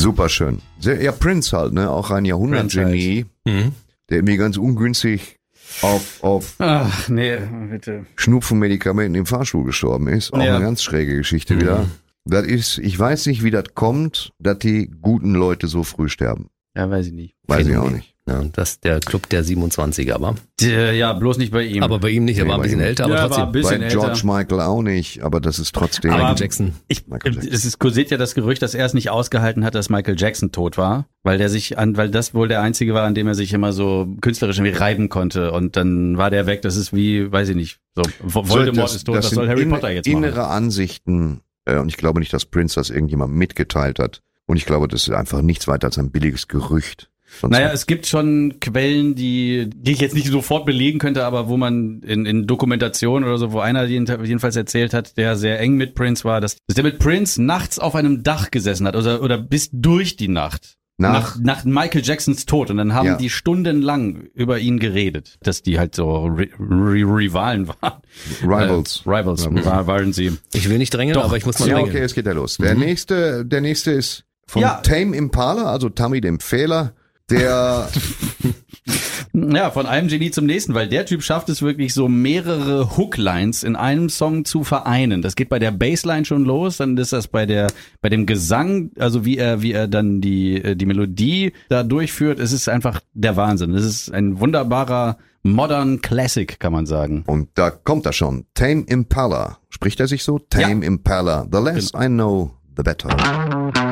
Super schön. Ja, Prince halt, ne? Auch ein Jahrhundertgenie, der irgendwie ganz ungünstig auf Ach, nee, bitte. Schnupfenmedikamenten im Fahrstuhl gestorben ist. Auch eine ganz schräge Geschichte wieder. Das ist, ich weiß nicht, wie das kommt, dass die guten Leute so früh sterben. Ja, weiß ich nicht. Weiß ich auch nicht. Ja, das ist der Club der 27er, aber. Ja, bloß nicht bei ihm. Aber bei ihm nicht, er war ein bisschen älter, aber Ja, trotzdem. war ein bisschen Bei älter. George Michael auch nicht, aber das ist trotzdem. Michael Jackson. Es kursiert ja das Gerücht, dass er es nicht ausgehalten hat, dass Michael Jackson tot war, weil das wohl der einzige war, an dem er sich immer so künstlerisch irgendwie reiben konnte und dann war der weg. Das ist wie, weiß ich nicht, so Voldemort ist tot, das soll Harry Potter jetzt machen. Innere Ansichten, und ich glaube nicht, dass Prince das irgendjemand mitgeteilt hat. Und ich glaube, das ist einfach nichts weiter als ein billiges Gerücht. Naja, es gibt schon Quellen, die ich jetzt nicht sofort belegen könnte, aber wo man in Dokumentation oder so, wo einer jedenfalls erzählt hat, der sehr eng mit Prince war, dass der mit Prince nachts auf einem Dach gesessen hat oder bis durch die Nacht. Nach Michael Jacksons Tod. Und dann haben die stundenlang über ihn geredet, dass die halt so Rivalen waren. Rivals waren sie. Ich will nicht drängeln, aber ich muss mal drängeln. Ja, okay, es geht ja los. Der nächste ist von Tame Impala, also Tammy dem Fehler. Der ja, von einem Genie zum nächsten, weil der Typ schafft es wirklich so mehrere Hooklines in einem Song zu vereinen. Das geht bei der Bassline schon los, dann ist das bei dem Gesang, also wie er dann die Melodie da durchführt. Es ist einfach der Wahnsinn. Es ist ein wunderbarer Modern Classic, kann man sagen. Und da kommt er schon. Tame Impala. Spricht er sich so? Tame Impala. The less I know, the better.